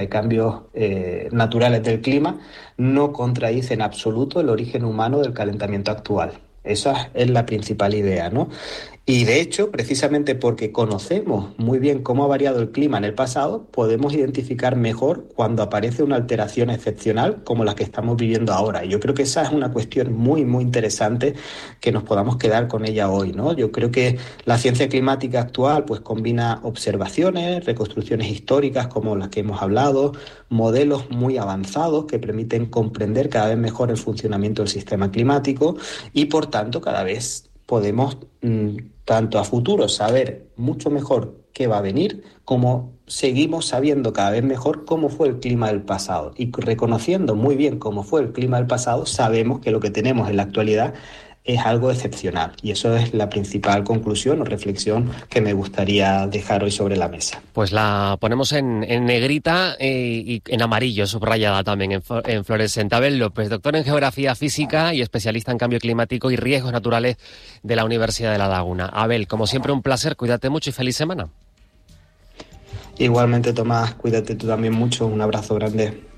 de cambios naturales del clima no contradice en absoluto el origen humano del calentamiento actual. Esa es la principal idea, ¿no? Y de hecho, precisamente porque conocemos muy bien cómo ha variado el clima en el pasado, podemos identificar mejor cuando aparece una alteración excepcional como la que estamos viviendo ahora. Y yo creo que esa es una cuestión muy, muy interesante que nos podamos quedar con ella hoy, ¿no? Yo creo que la ciencia climática actual pues combina observaciones, reconstrucciones históricas como las que hemos hablado, modelos muy avanzados que permiten comprender cada vez mejor el funcionamiento del sistema climático y por tanto cada vez podemos tanto a futuro saber mucho mejor qué va a venir, como seguimos sabiendo cada vez mejor cómo fue el clima del pasado. Y reconociendo muy bien cómo fue el clima del pasado, sabemos que lo que tenemos en la actualidad es algo excepcional. Y eso es la principal conclusión o reflexión que me gustaría dejar hoy sobre la mesa. Pues la ponemos en negrita y en amarillo, subrayada también en fluorescente. Abel López, doctor en Geografía Física y especialista en Cambio Climático y Riesgos Naturales de la Universidad de La Laguna. Abel, como siempre, un placer, cuídate mucho y feliz semana. Igualmente, Tomás, cuídate tú también mucho. Un abrazo grande.